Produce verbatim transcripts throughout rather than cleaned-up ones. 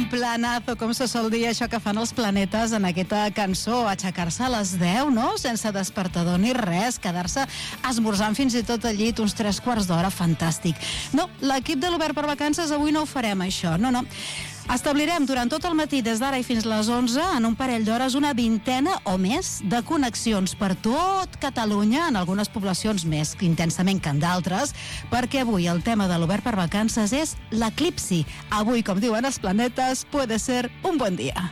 planazo, com se sol dir, això que fan els planetes en aquesta cançó, aixecar-se a les deu, no? Sense despertador ni res, quedar-se esmorzant fins i tot al llit uns tres quarts d'hora, fantàstic. No, l'equip de l'Obert per Vacances avui no ho farem, això, no, no. Establirem durant tot el matí, des d'ara i fins les onze, en un parell d'hores, una vintena o més de connexions per tot Catalunya, en algunes poblacions més intensament que en d'altres, perquè avui el tema de l'Obert per Vacances és l'eclipsi. Avui, com diuen els planetes, puede ser un bon dia.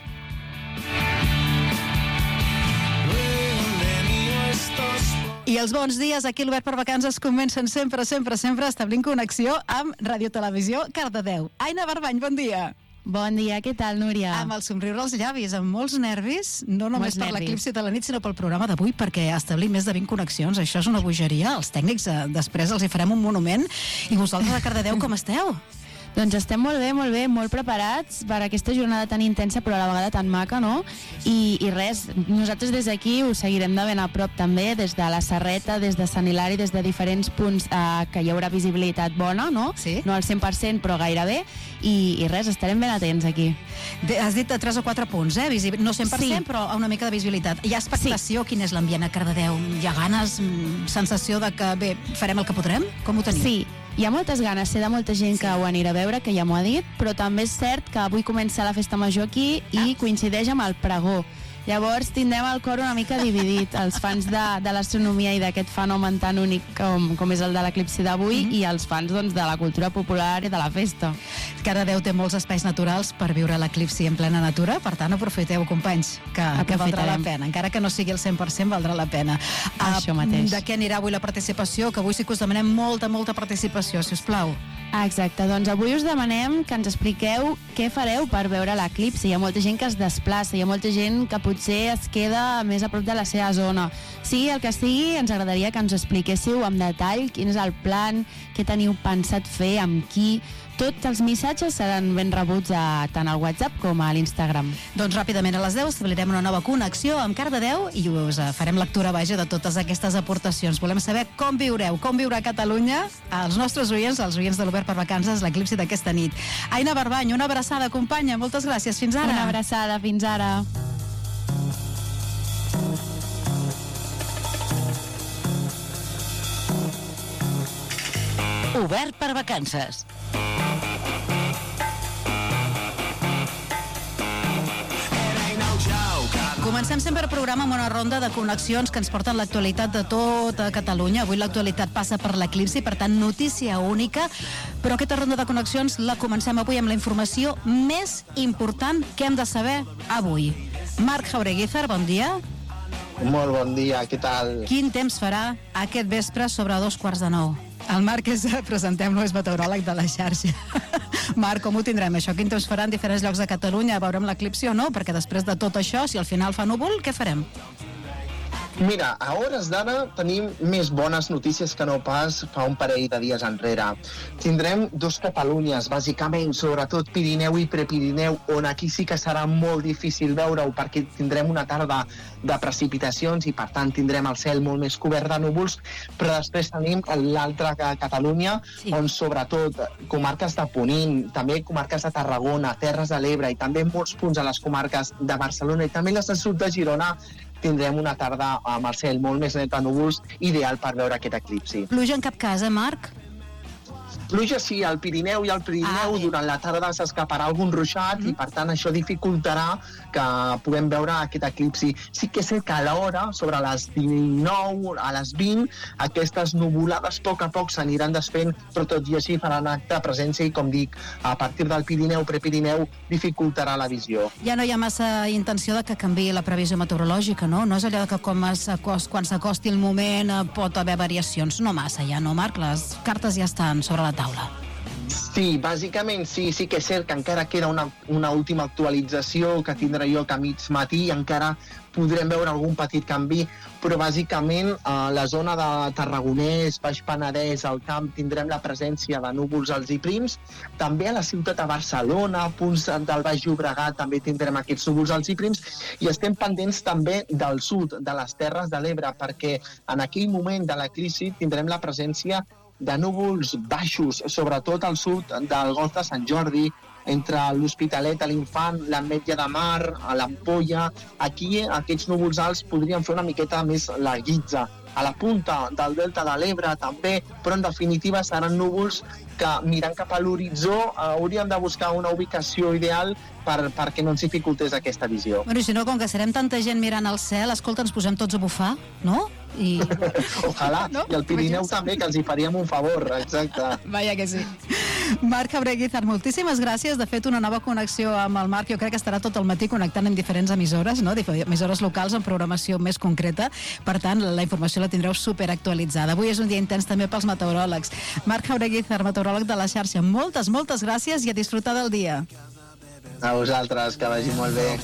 I els bons dies aquí a l'Obert per Vacances comencen sempre, sempre, sempre establint connexió amb Ràdio Televisió Cardedeu. Aina Barbany, bon dia. Bon dia, què tal, Núria? Amb el somriure als llavis, amb molts nervis, no només molts per nervis. l'eclipsi de la nit, sinó pel programa d'avui, perquè establir més de vint connexions, això és una bogeria. Els tècnics eh, després els hi farem un monument. I vosaltres a Cardedeu com esteu? Doncs estem molt bé, molt bé, molt preparats per aquesta jornada tan intensa però a la vegada tan maca, no? I, i res, nosaltres des d'aquí us seguirem de ben a prop també, des de la Serreta, des de Sant Hilari, des de diferents punts eh, que hi haurà visibilitat bona, no? Sí. No al cent per cent, però gairebé, i, i res, estarem ben atents aquí. De, has dit tres o quatre punts, eh? Visibil... No cent per cent, sí. Però una mica de visibilitat. Hi ha expectació? Sí. Quin és l'ambient a Cardedeu? Hi ha ganes, sensació de que, bé, farem el que podrem? Com ho teniu? Sí. Hi ha moltes ganes, sé de molta gent que ho anirà a veure, que ja m'ho ha dit, però també és cert que avui comença la festa major aquí i ah. coincideix amb el pregó. Llavors tindrem el cor una mica dividit, els fans de, de l'astronomia i d'aquest fenomen tan únic com, com és el de l'eclipsi d'avui mm-hmm. i els fans doncs, de la cultura popular i de la festa. Cardedeu té molts espais naturals per viure l'eclipsi en plena natura, per tant aprofiteu, companys, que, que valdrà la pena, encara que no sigui el cent per cent valdrà la pena. Això mateix. De què anirà avui la participació? Que avui sí que us demanem molta, molta participació, si us plau. Ah, exacte, doncs avui us demanem que ens expliqueu què fareu per veure l'eclipsi. Hi ha molta gent que es desplaça, hi ha molta gent que potser es queda més a prop de la seva zona. Sigui el que sigui, ens agradaria que ens expliquéssiu amb detall quin és el plan, què teniu pensat fer, amb qui. Tots els missatges seran ben rebuts a, tant al WhatsApp com a l'Instagram. Doncs ràpidament a les deu establirem una nova connexió amb Cardedeu i us farem lectura vaja de totes aquestes aportacions. Volem saber com viureu, com viurà Catalunya, els nostres oients, els oients de l'Obert per Vacances, l'eclipsi d'aquesta nit. Aina Barbany, una abraçada, companya, moltes gràcies, fins ara. Una abraçada, fins ara. Obert per Vacances. Comencem sempre el programa amb una ronda de connexions que ens porten l'actualitat de tota Catalunya. Avui l'actualitat passa per l'eclipsi, per tant, notícia única. Però aquesta ronda de connexions la comencem avui amb la informació més important que hem de saber avui. Marc Jaureguizar, bon dia. Molt bon dia, què tal? Quin temps farà aquest vespre sobre dos quarts de nou? El Marc és, presentem-lo, és meteoròleg de la xarxa. Marc, com ho tindrem, això? Quin temps farà en diferents llocs de Catalunya? Veurem l'eclipsi o no? Perquè després de tot això, si al final fa núvol, què farem? Mira, a hores d'ara tenim més bones notícies que no pas fa un parell de dies enrere. Tindrem dos Catalunyes, bàsicament, sobretot Pirineu i Prepirineu, on aquí sí que serà molt difícil veure-ho perquè tindrem una tarda de precipitacions i, per tant, tindrem el cel molt més cobert de núvols, però després tenim l'altra Catalunya, sí. On sobretot comarques de Ponent, també comarques de Tarragona, Terres de l'Ebre i també molts punts a les comarques de Barcelona i també les del sud de Girona, tindrem una tarda amb el cel molt més net de núvols, ideal per veure aquest eclipsi. Pluja en cap cas, eh, Marc? Pluja sí, al Pirineu i al Pirineu ah, durant la tarda s'escaparà algun ruixat mm. i per tant això dificultarà que puguem veure aquest eclipsi. Sí que sé que a l'hora, sobre les dinou a les vint, aquestes nuvolades a poc a poc s'aniran desfent, però tot i així faran acte presència i, com dic, a partir del Pirineu, Prepirineu, dificultarà la visió. Ja no hi ha massa intenció de que canviï la previsió meteorològica, no? No és allò que com s'acost, quan s'acosti el moment pot haver variacions. No massa ja, no, Marc? Les cartes ja estan sobre la taula. Sí, bàsicament sí, sí que és cert que encara queda una, una última actualització que tindrà lloc a mig matí i encara podrem veure algun petit canvi, però bàsicament a la zona de Tarragonès, Baix Penedès, al camp, tindrem la presència de núvols alts i prims. També a la ciutat de Barcelona, punts del Baix Llobregat, també tindrem aquests núvols alts i prims, i estem pendents també del sud, de les Terres de l'Ebre, perquè en aquell moment de l'eclipsi tindrem la presència de núvols baixos, sobretot al sud del Golf de Sant Jordi, entre l'Hospitalet, a l'Infant, l'Ametlla de Mar, a l'Ampolla. Aquí aquests núvols alts podrien fer una miqueta més la guitza. A la punta del Delta de l'Ebre també, però en definitiva seran núvols que mirant cap a l'horitzó eh, hauríem de buscar una ubicació ideal per, perquè no ens dificultés aquesta visió. Bueno, i si no, com que serem tanta gent mirant al cel, escolta, ens posem tots a bufar, no? I... Ojalà, no? I el Pirineu també, que els hi faríem un favor, exacte. Vaja que sí. Marc Jaureguizar, moltíssimes gràcies. De fet, una nova connexió amb el Marc, jo crec que estarà tot el matí connectant en diferents emissores, no? Emissores locals amb programació més concreta. Per tant, la informació la tindreu superactualitzada. Avui és un dia intens també pels meteoròlegs. Marc Jaureguizar, meteoròleg de la xarxa, moltes, moltes gràcies i a disfrutar del dia. A vosaltres, que vagi molt bé.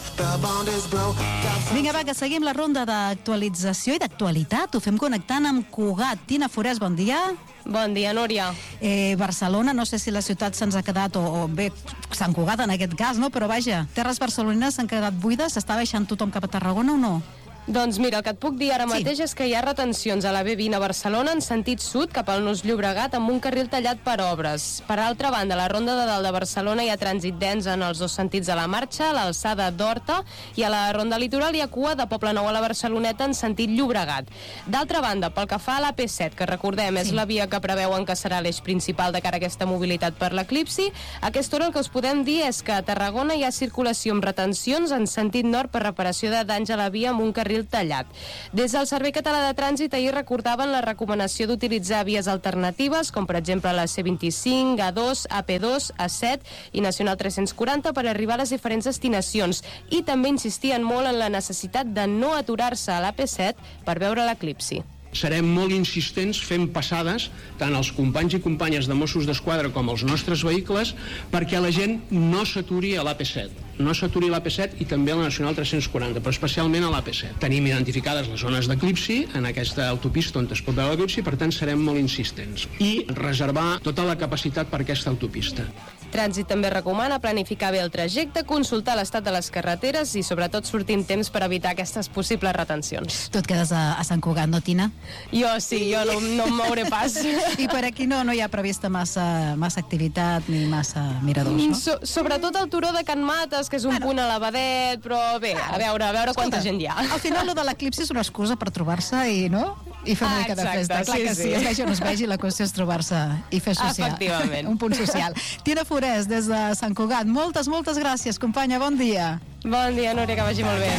Vinga, va, que seguim la ronda d'actualització i d'actualitat. Ho fem connectant amb Cugat. Tina Forés, bon dia. Bon dia, Núria. Eh, Barcelona, no sé si la ciutat se'ns ha quedat, o, o bé, Sant Cugat en aquest cas, no? Però vaja, terres barcelonines s'han quedat buides. Està baixant tothom cap a Tarragona o no? Doncs mira, el que et puc dir ara Sí. mateix és que hi ha retencions a la B vint a Barcelona en sentit sud cap al Nus Llobregat amb un carril tallat per obres. Per altra banda, a la Ronda de Dalt de Barcelona hi ha trànsit dens en els dos sentits de la marxa, a l'alçada d'Horta, i a la Ronda Litoral hi ha cua de Poblenou a la Barceloneta en sentit Llobregat. D'altra banda, pel que fa a l'A P set, que recordem és Sí. la via que preveuen que serà l'eix principal de cara a aquesta mobilitat per l'eclipsi, a aquesta hora el que us podem dir és que a Tarragona hi ha circulació amb retencions en sentit nord per reparació de danys a la via amb un carril tallat. Des del Servei Català de Trànsit ahir recordaven la recomanació d'utilitzar vies alternatives, com per exemple la C vint-i-cinc, A dos, A P dos, A set i Nacional tres-cents quaranta per arribar a les diferents destinacions. I també insistien molt en la necessitat de no aturar-se a l'A P set per veure l'eclipsi. Serem molt insistents fent passades tant als companys i companyes de Mossos d'Esquadra com als nostres vehicles perquè la gent no s'aturi a l'A P set. No s'aturi a l'A P set i també a la Nacional tres-cents quaranta, però especialment a l'A P set. Tenim identificades les zones d'eclipsi en aquesta autopista on es pot veure l'eclipsi, per tant serem molt insistents. I reservar tota la capacitat per aquesta autopista. Trànsit també recomana planificar bé el trajecte, consultar l'estat de les carreteres i sobretot sortir amb temps per evitar aquestes possibles retencions. Tu et quedes a, a Sant Cugat, no, Tina? Jo sí, jo no, no em mouré pas. I per aquí no, no hi ha prevista massa, massa activitat ni massa miradors, no? So, sobretot el turó de Can Mates, que és un Bueno. punt elevadet, però bé, a veure, a veure quanta gent hi ha. Al final, lo de l'eclipsi és una excusa per trobar-se i, no? I fer una Ah, mica de exacte, festa. Clar sí, que sí, sí. es vegi o no es vegi, la qüestió és trobar-se i fer social. Efectivament. Un punt social. Tina Forés, des de Sant Cugat. Moltes, moltes gràcies, companya. Bon dia. Bon dia, Núria, que vagi molt bé.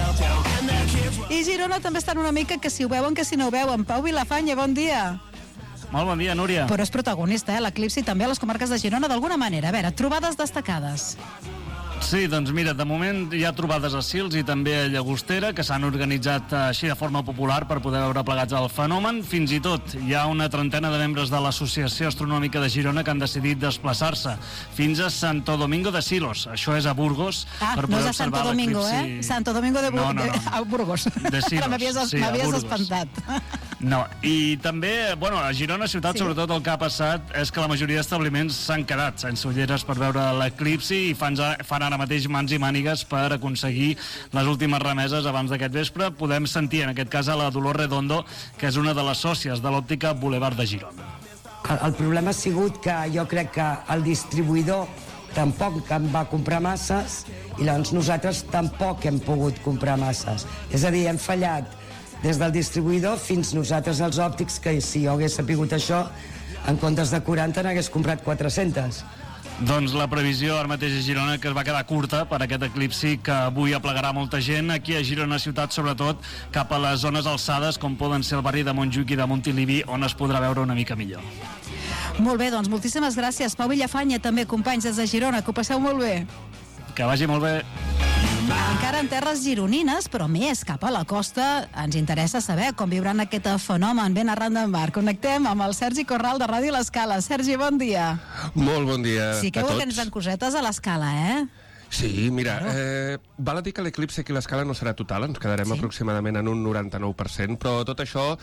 I Girona també estan una mica que si ho veuen, que si no ho veuen. Pau Vilafanya, bon dia. Molt bon dia, Núria. Però és protagonista, eh, l'eclipsi també a les comarques de Girona d'alguna manera. A veure, trobades destacades. Sí, doncs mira, de moment hi ha trobades a Sils i també a Llagostera que s'han organitzat eh, així de forma popular per poder veure plegats el fenomen. Fins i tot hi ha una trentena de membres de l'Associació Astronòmica de Girona que han decidit desplaçar-se fins a Santo Domingo de Silos. Això és a Burgos. Ah, per no poder és a Santo observar Domingo, l'eclipsi. eh? Santo Domingo de, Bur No, no, no, de... no. a Burgos. De Silos, Ara m'havies sí, a m'havies Burgos. espantat. No, i també, bueno, a Girona ciutat, Sí. sí. sobretot el que ha passat és que la majoria d'establiments s'han quedat sense ulleres per veure l'eclipsi i fan, fan ara mateix mans i mànigues per aconseguir les últimes remeses abans d'aquest vespre. Podem sentir, en aquest cas, a la Dolors Redondo, que és una de les sòcies de l'òptica Boulevard de Girona. El, el problema ha sigut que jo crec que el distribuïdor tampoc en va comprar masses i llavors nosaltres tampoc hem pogut comprar masses. És a dir, hem fallat des del distribuïdor fins nosaltres els òptics, que si jo hagués sapigut això, en comptes de quaranta n'hagués comprat quatre-centes. Doncs la previsió ara mateix a Girona que es va quedar curta per aquest eclipsi que avui aplegarà molta gent aquí a Girona ciutat, sobretot cap a les zones alçades com poden ser el barri de Montjuïc i de Montilivi, on es podrà veure una mica millor. Molt bé, doncs moltíssimes gràcies. Pau Vilafanya, també, companys des de Girona, que ho passeu molt bé. Que vagi molt bé. Encara en terres gironines, però més cap a la costa, ens interessa saber com viuran aquest fenomen ben arran del mar. Connectem amb el Sergi Corral de Ràdio L'Escala. Sergi, bon dia. Molt bon dia Sí que a heu tots. organitzat cosetes a l'Escala, eh? Sí, mira, eh, val a dir que l'eclipsi aquí a l'Escala no serà total, ens quedarem Sí. aproximadament en un noranta-nou per cent, però tot això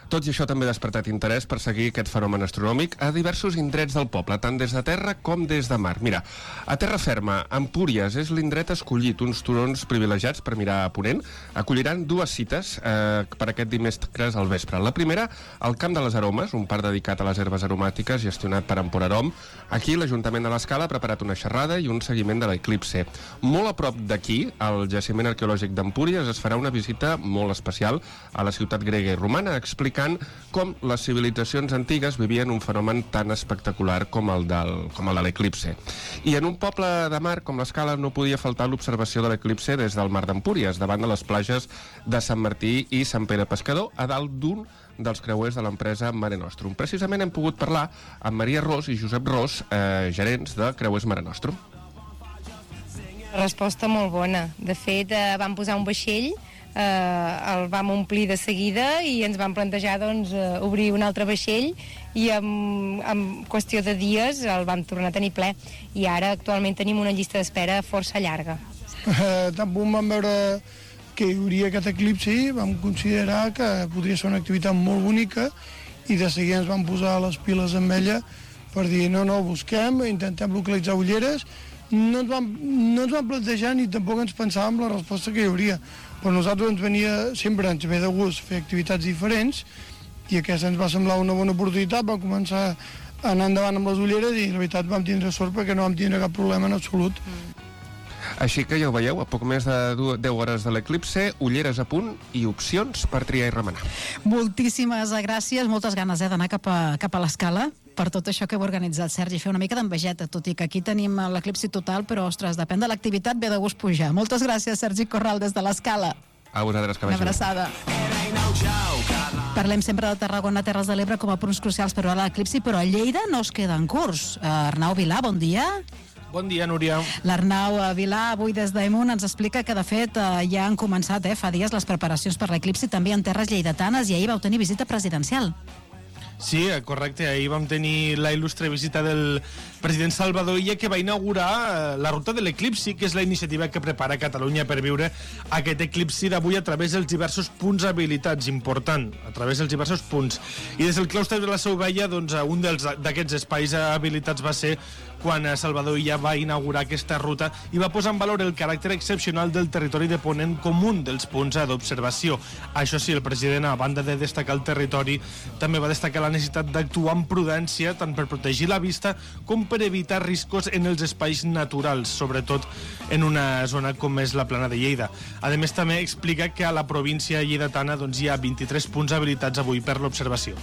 Tot i això també ha despertat interès per seguir aquest fenomen astronòmic a diversos indrets del poble, tant des de terra com des de mar. Mira, a terra ferma, Empúries, és l'indret escollit, uns turons privilegiats per mirar a ponent, acolliran dues cites eh, per aquest dimecres al vespre. La primera, al Camp de les Aromes, un parc dedicat a les herbes aromàtiques gestionat per Emporarom. Aquí l'Ajuntament de l'Escala ha preparat una xerrada i un seguiment de l'eclipse. Molt a prop d'aquí, al jaciment arqueològic d'Empúries, es farà una visita molt especial a la ciutat grega i romana, explicant com les civilitzacions antigues vivien un fenomen tan espectacular com el del, com el de l'eclipse. I en un poble de mar com l'Escala no podia faltar l'observació de l'eclipse des del mar d'Empúries, davant de les plages de Sant Martí i Sant Pere Pescador, a dalt d'un dels creuers de l'empresa Mare Nostrum. Precisament hem pogut parlar amb Maria Ros i Josep Ros, eh, gerents de Creuers Mare Nostrum. Resposta molt bona. De fet, eh, vam posar un vaixell, eh, el vam omplir de seguida i ens vam plantejar doncs, eh, obrir un altre vaixell i en, en qüestió de dies el vam tornar a tenir ple. I ara actualment tenim una llista d'espera força llarga. Eh, tan bon vam veure que hi hauria aquest eclipsi, vam considerar que podria ser una activitat molt bonica i de seguida ens vam posar les piles amb ella per dir no, no, busquem, intentem localitzar ulleres. No ens vam, no ens vam plantejar ni tampoc ens pensàvem la resposta que hi hauria. Però a nosaltres ens venia, sempre ens ve de gust fer activitats diferents i aquesta ens va semblar una bona oportunitat, vam començar a anar endavant amb les ulleres i la veritat vam tindre sort perquè no vam tindre cap problema en absolut. Mm. Així que ja ho veieu, a poc més de deu hores de l'eclipse, ulleres a punt i opcions per triar i remenar. Moltíssimes gràcies, moltes ganes eh, d'anar cap a, cap a l'Escala per tot això que heu organitzat, Sergi, fer una mica d'envejeta, tot i que aquí tenim l'eclipsi total, però, ostres, depèn de l'activitat, ve de gust pujar. Moltes gràcies, Sergi Corral, des de l'Escala. A vosaltres, que vagi bé. Una abraçada. Parlem sempre de Tarragona, Terres de l'Ebre, com a punts crucials per a l'eclipsi, però a Lleida no es queda en curs. Arnau Vilà, bon dia. Bon dia, Núria. L'Arnau Vilà, avui des d'Emunt, ens explica que, de fet, ja han començat eh, fa dies les preparacions per l'eclipsi, també en terres lleidatanes, i ahir vau tenir visita presidencial. Sí, correcte. Ahir vam tenir la il·lustre visita del president Salvador Illa, que va inaugurar la ruta de l'eclipsi, que és la iniciativa que prepara Catalunya per viure aquest eclipsi d'avui a través dels diversos punts habilitats. Important, a través dels diversos punts. I des del claustre de la Seu Vella, doncs, un d'aquests espais habilitats va ser quan Salvador Illa va inaugurar aquesta ruta i va posar en valor el caràcter excepcional del territori de Ponent com un dels punts d'observació. Això sí, el president, a banda de destacar el territori, també va destacar la necessitat d'actuar amb prudència tant per protegir la vista com per evitar riscos en els espais naturals, sobretot en una zona com és la Plana de Lleida. A més, també explica que a la província lleidatana doncs, hi ha vint-i-tres punts habilitats avui per l'observació.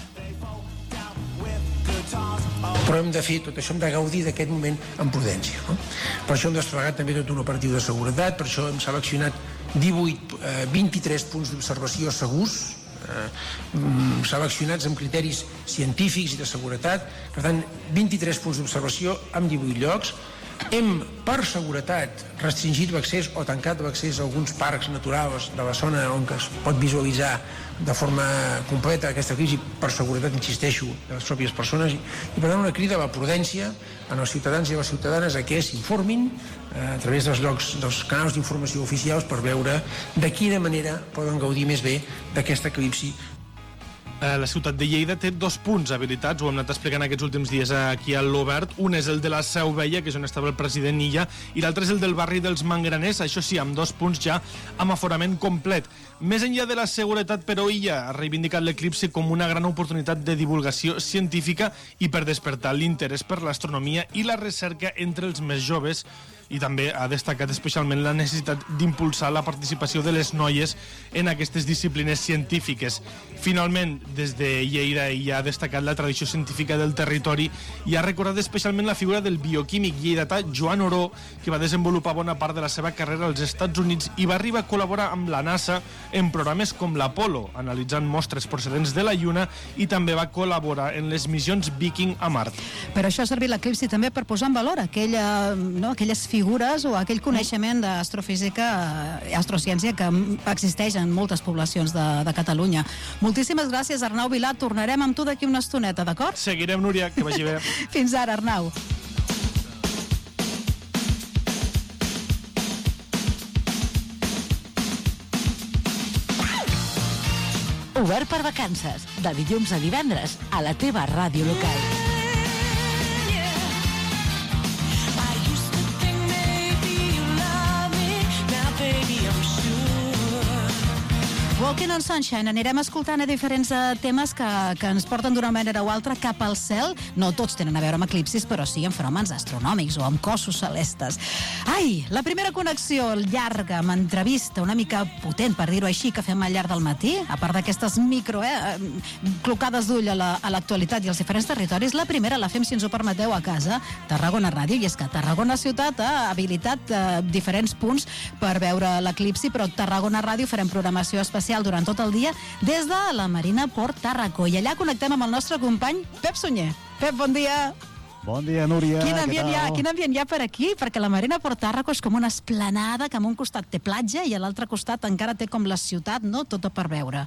Però hem de fer tot això, hem de gaudir d'aquest moment amb prudència. No? Per això hem desplegat també tot un operatiu de seguretat, per això hem seleccionat divuit, eh, vint-i-tres punts d'observació segurs, eh, seleccionats amb criteris científics i de seguretat. Per tant, vint-i-tres punts d'observació amb divuit llocs. Hem, per seguretat, restringit l'accés o tancat l'accés a alguns parcs naturals de la zona on es pot visualitzar de forma completa aquesta crisi, per seguretat, insisteixo, de les pròpies persones, i per tant una crida a la prudència als ciutadans i a les ciutadanes a que s'informin eh, a través dels llocs, dels canals d'informació oficials per veure de quina manera poden gaudir més bé d'aquesta eclipsi. La ciutat de Lleida té dos punts habilitats, ho hem anat explicant aquests últims dies aquí a l'Obert. Un és el de la Seu Vella, que és on estava el president Illa, i l'altre és el del barri dels Mangraners, això sí, amb dos punts ja amb aforament complet. Més enllà de la seguretat, però, Illa ha reivindicat l'eclipsi com una gran oportunitat de divulgació científica i per despertar l'interès per l'astronomia i la recerca entre els més joves, i també ha destacat especialment la necessitat d'impulsar la participació de les noies en aquestes disciplines científiques. Finalment, des de Lleida ja ha destacat la tradició científica del territori i ha recordat especialment la figura del bioquímic lleidatà Joan Oró, que va desenvolupar bona part de la seva carrera als Estats Units i va arribar a col·laborar amb la NASA en programes com l'Apollo, analitzant mostres procedents de la Lluna, i també va col·laborar en les missions Viking a Mart. Per això ha servit l'eclipsi també per posar en valor aquella, no, aquelles figures o aquell coneixement d'astrofísica i astrociència que existeix en moltes poblacions de, de Catalunya. Moltíssimes gràcies, Arnau Vilà. Tornarem amb tu d'aquí una estoneta, d'acord? Seguirem, Núria, que vagi bé. Fins ara, Arnau. Obert per vacances, de dilluns a divendres, a la teva ràdio local. Walking on Sunshine, anirem escoltant a diferents uh, temes que, que ens porten d'una manera o altra cap al cel. No tots tenen a veure amb eclipsis, però sí amb fenòmens astronòmics o amb cossos celestes. Ai, la primera connexió llarga, amb entrevista una mica potent, per dir-ho així, que fem al llarg del matí, a part d'aquestes micro, eh, clocades d'ull a l'actualitat i als diferents territoris, la primera la fem, si ens ho permeteu, a casa, Tarragona Ràdio, i és que Tarragona Ciutat ha habilitat eh, diferents punts per veure l'eclipsi, però Tarragona Ràdio farem programació especial durant tot el dia des de la Marina Port Tàrraco. I allà connectem amb el nostre company Pep Sunyer. Pep, bon dia. Bon dia, Núria. Quin ambient, hi ha, quin ambient hi ha per aquí? Perquè la Marina Port Tàrraco és com una esplanada que a un costat té platja i a l'altre costat encara té com la ciutat, no? Tota per veure.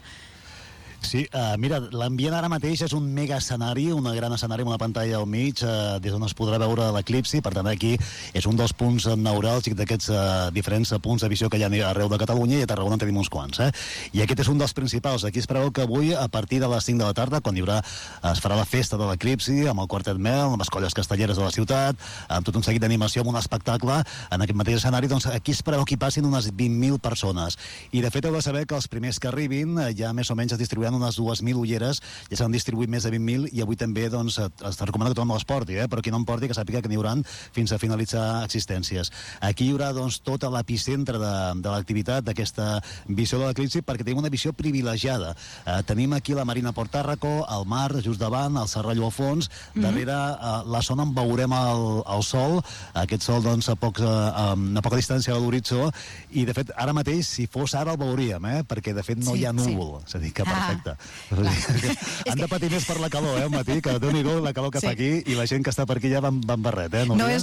Sí, uh, mira, l'ambient ara mateix és un mega escenari, un gran escenari amb una pantalla al mig, uh, des d'on es podrà veure l'eclipsi. Per tant, aquí és un dels punts neuràlgics d'aquests uh, diferents punts de visió que hi ha arreu de Catalunya, i a Tarragona en tenim uns quants. Eh? I aquest és un dels principals. Aquí es preveu que avui, a partir de les cinc de la tarda, quan hi haurà, es farà la festa de l'eclipsi, amb el Quartet Mel, amb les colles castelleres de la ciutat, amb tot un seguit d'animació, amb un espectacle, en aquest mateix escenari, doncs aquí es preveu que hi passin unes vint mil persones. I, de fet, heu de saber que els primers que arribin ja més o menys es distribuiran unes dues mil ulleres, ja s'han distribuït més de vint mil, i avui també doncs, es recomana que tothom les porti, eh? Però qui no en porti que sàpiga que n'hi haurà fins a finalitzar existències. Aquí hi haurà doncs, tot l'epicentre de, de l'activitat d'aquesta visió de l'eclipsi, perquè tenim una visió privilegiada. Eh, tenim aquí la Marina Port Tàrraco, el mar just davant, el Serrallo al fons, mm-hmm. darrere eh, la zona on veurem el, el sol, aquest sol doncs, a, pocs, a, a poca distància de l'horitzó, i de fet ara mateix, si fos ara el veuríem, eh? Perquè de fet no sí, hi ha núvol, sí. És a dir, que perfecte. Ah. Han de patir més per la calor, eh, al matí, que déu-n'hi-do la calor que sí. fa aquí, i la gent que està per aquí ja va amb barret, eh? No, no és